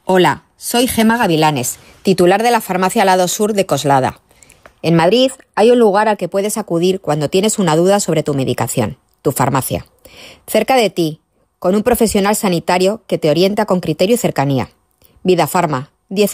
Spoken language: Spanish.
Hola, soy Gema Gavilanes, titular de la farmacia Lado Sur de Coslada. En Madrid hay un lugar al que puedes acudir cuando tienes una duda sobre tu medicación, tu farmacia. Cerca de ti, con un profesional sanitario que te orienta con criterio y cercanía. Vidafarma,